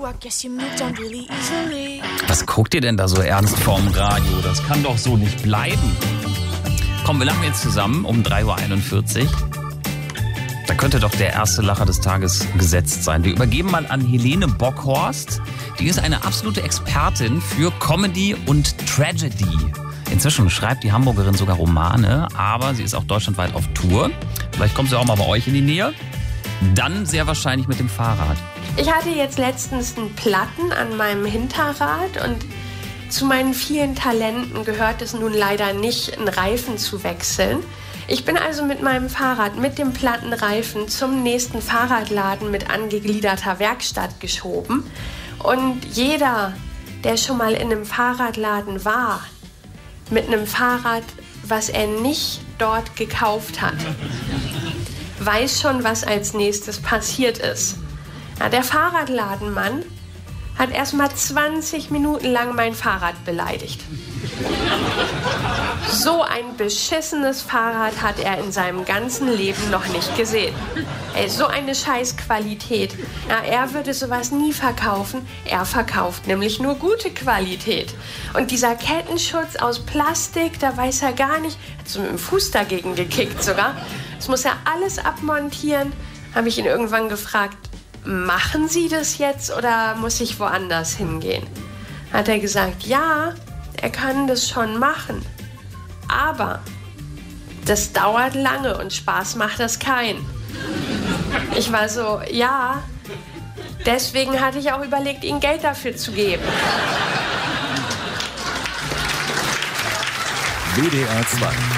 Was guckt ihr denn da so ernst vorm Radio? Das kann doch so nicht bleiben. Komm, wir lachen jetzt zusammen um 3.41 Uhr. Da könnte doch der erste Lacher des Tages gesetzt sein. Wir übergeben mal an Helene Bockhorst. Die ist eine absolute Expertin für Comedy und Tragedy. Inzwischen schreibt die Hamburgerin sogar Romane, aber sie ist auch deutschlandweit auf Tour. Vielleicht kommt sie auch mal bei euch in die Nähe. Dann sehr wahrscheinlich mit dem Fahrrad. Ich hatte jetzt letztens einen Platten an meinem Hinterrad und zu meinen vielen Talenten gehört es nun leider nicht, einen Reifen zu wechseln. Ich bin also mit meinem Fahrrad mit dem platten Reifen zum nächsten Fahrradladen mit angegliederter Werkstatt geschoben. Und jeder, der schon mal in einem Fahrradladen war, mit einem Fahrrad, was er nicht dort gekauft hat, weiß schon, was als nächstes passiert ist. Ja, der Fahrradladenmann hat erst mal 20 Minuten lang mein Fahrrad beleidigt. So ein beschissenes Fahrrad hat er in seinem ganzen Leben noch nicht gesehen. Ey, so eine Scheißqualität. Ja, er würde sowas nie verkaufen. Er verkauft nämlich nur gute Qualität. Und dieser Kettenschutz aus Plastik, da weiß er gar nicht, hat so mit dem Fuß dagegen gekickt sogar. Das muss er alles abmontieren. Habe ich ihn irgendwann gefragt, machen Sie das jetzt oder muss ich woanders hingehen? Hat er gesagt, ja, er kann das schon machen. Aber das dauert lange und Spaß macht das keinen. Ich war so, ja, deswegen hatte ich auch überlegt, ihm Geld dafür zu geben. WDR 2